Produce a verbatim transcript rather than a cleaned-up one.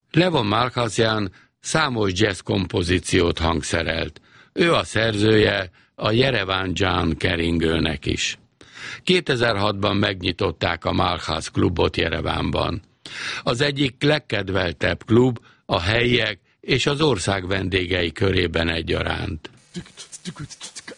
Levon Malkhasyan számos jazz kompozíciót hangszerelt. Ő a szerzője a Yerevan Jazz keringőnek is. kétezer-hatban megnyitották a Malkhasz klubot Jerevánban. Az egyik legkedveltebb klub a helyiek és az ország vendégei körében egyaránt.